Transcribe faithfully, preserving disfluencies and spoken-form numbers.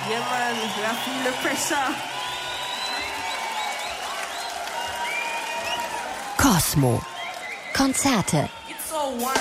Yeah, man, I feel the pressure. Cosmo. Konzerte. It's so warm.